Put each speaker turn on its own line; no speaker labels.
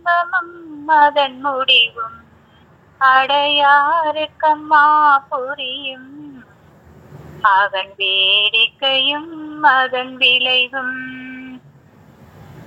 ஆரம்பமும் அதன் முடிவும் அடையாருக்கம்மா புரியும். அவன் வேடிக்கையும் அதன் விளைவும்